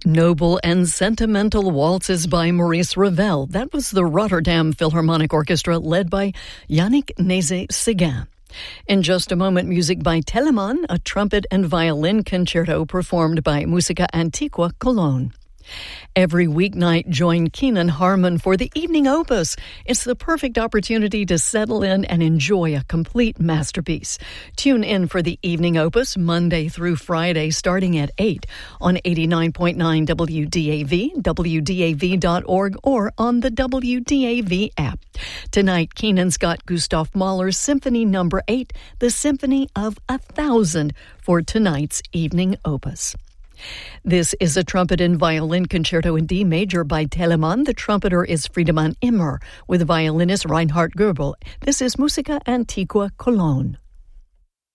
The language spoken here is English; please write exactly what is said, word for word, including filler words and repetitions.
Noble and Sentimental Waltzes by Maurice Ravel. That was the Rotterdam Philharmonic Orchestra led by Yannick Nézet-Séguin. In just a moment, music by Telemann, a trumpet and violin concerto performed by Musica Antiqua Cologne. Every weeknight, join Keenan Harmon for the Evening Opus. It's the perfect opportunity to settle in and enjoy a complete masterpiece. Tune in for the Evening Opus Monday through Friday starting at eight on eighty-nine point nine W D A V, W D A V dot org, or on the W D A V app. Tonight, Keenan's got Gustav Mahler's Symphony Number eight, the Symphony of a Thousand, for tonight's Evening Opus. This is a trumpet and violin concerto in D major by Telemann. The trumpeter is Friedemann Immer with violinist Reinhard Goebel. This is Musica Antiqua Cologne.